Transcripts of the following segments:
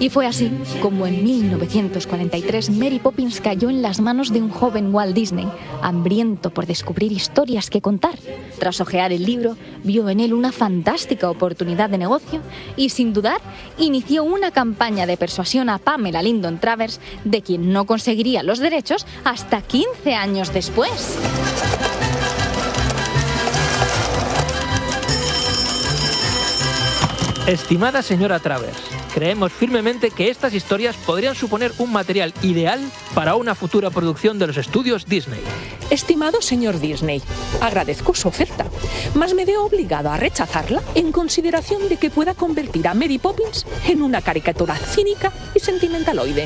Y fue así como en 1943 Mary Poppins cayó en las manos de un joven Walt Disney, hambriento por descubrir historias que contar. Tras hojear el libro, vio en él una fantástica oportunidad de negocio y, sin dudar, inició una campaña de persuasión a Pamela Lyndon Travers, de quien no conseguiría los derechos hasta 15 años después. Estimada señora Travers, creemos firmemente que estas historias podrían suponer un material ideal para una futura producción de los estudios Disney. Estimado señor Disney, agradezco su oferta, mas me veo obligado a rechazarla en consideración de que pueda convertir a Mary Poppins en una caricatura cínica y sentimentaloide.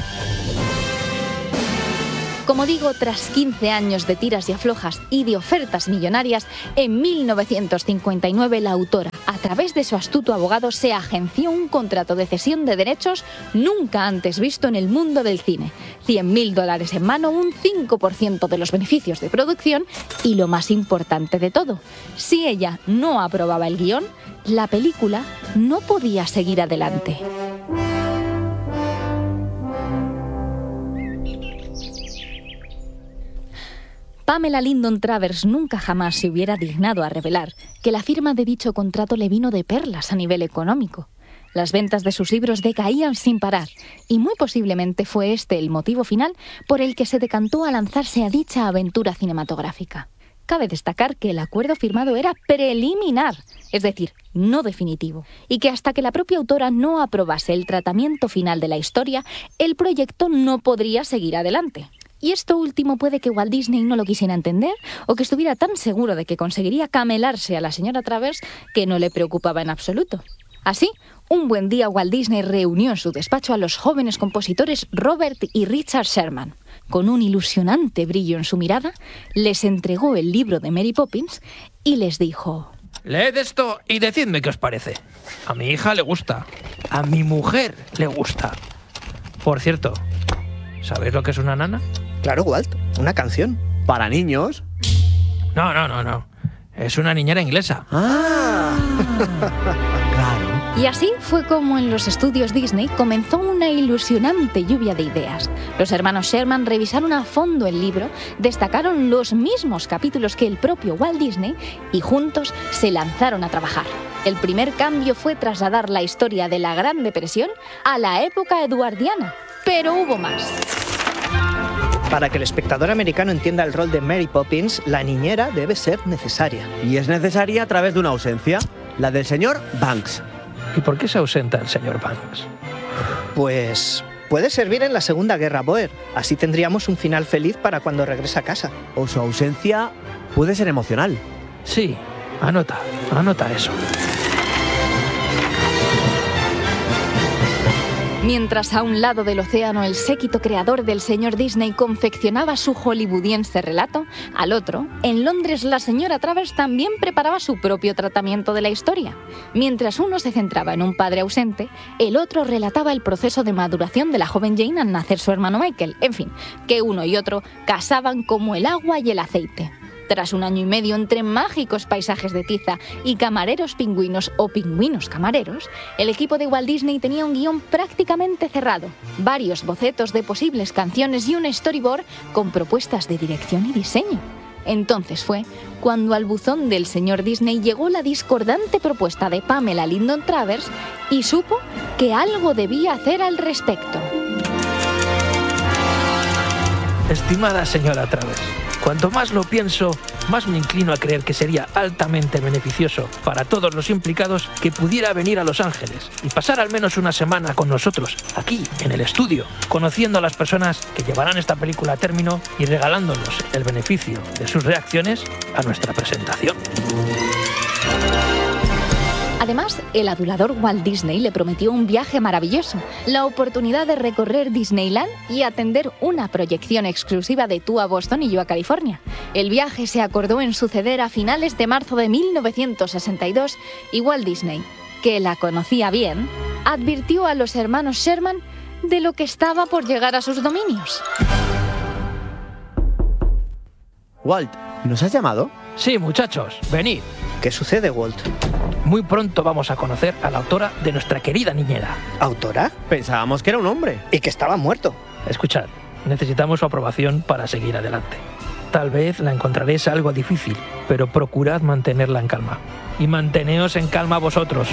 Como digo, tras 15 años de tiras y aflojas y de ofertas millonarias, en 1959 la autora, a través de su astuto abogado, se agenció un contrato de cesión de derechos nunca antes visto en el mundo del cine. $100.000 en mano, un 5% de los beneficios de producción y, lo más importante de todo, si ella no aprobaba el guión, la película no podía seguir adelante. Pamela Lyndon Travers nunca jamás se hubiera dignado a revelar que la firma de dicho contrato le vino de perlas a nivel económico. Las ventas de sus libros decaían sin parar y muy posiblemente fue este el motivo final por el que se decantó a lanzarse a dicha aventura cinematográfica. Cabe destacar que el acuerdo firmado era preliminar, es decir, no definitivo, y que hasta que la propia autora no aprobase el tratamiento final de la historia, el proyecto no podría seguir adelante. Y esto último puede que Walt Disney no lo quisiera entender o que estuviera tan seguro de que conseguiría camelarse a la señora Travers que no le preocupaba en absoluto. Así, un buen día Walt Disney reunió en su despacho a los jóvenes compositores Robert y Richard Sherman. Con un ilusionante brillo en su mirada, les entregó el libro de Mary Poppins y les dijo: Leed esto y decidme qué os parece. A mi hija le gusta. A mi mujer le gusta. Por cierto, ¿sabéis lo que es una nana? Claro, Walt, una canción. ¿Para niños? No. Es una niñera inglesa. ¡Ah! Claro. Y así fue como en los estudios Disney comenzó una ilusionante lluvia de ideas. Los hermanos Sherman revisaron a fondo el libro, destacaron los mismos capítulos que el propio Walt Disney y juntos se lanzaron a trabajar. El primer cambio fue trasladar la historia de la Gran Depresión a la época eduardiana, pero hubo más. Para que el espectador americano entienda el rol de Mary Poppins, la niñera debe ser necesaria. Y es necesaria a través de una ausencia, la del señor Banks. ¿Y por qué se ausenta el señor Banks? Pues puede servir en la Segunda Guerra Bóer. Así tendríamos un final feliz para cuando regrese a casa. O su ausencia puede ser emocional. Sí, anota eso. Mientras a un lado del océano el séquito creador del señor Disney confeccionaba su hollywoodiense relato, al otro, en Londres, la señora Travers también preparaba su propio tratamiento de la historia. Mientras uno se centraba en un padre ausente, el otro relataba el proceso de maduración de la joven Jane al nacer su hermano Michael. En fin, que uno y otro casaban como el agua y el aceite. Tras 1 año y medio entre mágicos paisajes de tiza y camareros pingüinos o pingüinos camareros, el equipo de Walt Disney tenía un guión prácticamente cerrado, varios bocetos de posibles canciones y un storyboard con propuestas de dirección y diseño. Entonces fue cuando al buzón del señor Disney llegó la discordante propuesta de Pamela Lyndon Travers y supo que algo debía hacer al respecto. Estimada señora Travers, cuanto más lo pienso, más me inclino a creer que sería altamente beneficioso para todos los implicados que pudiera venir a Los Ángeles y pasar al menos una semana con nosotros, aquí, en el estudio, conociendo a las personas que llevarán esta película a término y regalándonos el beneficio de sus reacciones a nuestra presentación. Además, el adulador Walt Disney le prometió un viaje maravilloso, la oportunidad de recorrer Disneyland y atender una proyección exclusiva de Tú a Boston y Yo a California. El viaje se acordó en suceder a finales de marzo de 1962 y Walt Disney, que la conocía bien, advirtió a los hermanos Sherman de lo que estaba por llegar a sus dominios. Walt, ¿nos has llamado? Sí, muchachos, venid. ¿Qué sucede, Walt? Muy pronto vamos a conocer a la autora de nuestra querida niñera. ¿Autora? Pensábamos que era un hombre. Y que estaba muerto. Escuchad, necesitamos su aprobación para seguir adelante. Tal vez la encontraréis algo difícil, pero procurad mantenerla en calma. Y manteneos en calma vosotros.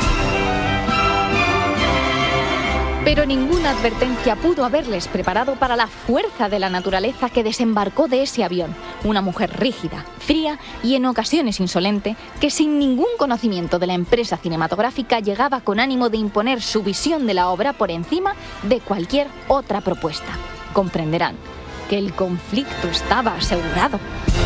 Pero ninguna advertencia pudo haberles preparado para la fuerza de la naturaleza que desembarcó de ese avión. Una mujer rígida, fría y en ocasiones insolente, que sin ningún conocimiento de la empresa cinematográfica llegaba con ánimo de imponer su visión de la obra por encima de cualquier otra propuesta. Comprenderán que el conflicto estaba asegurado.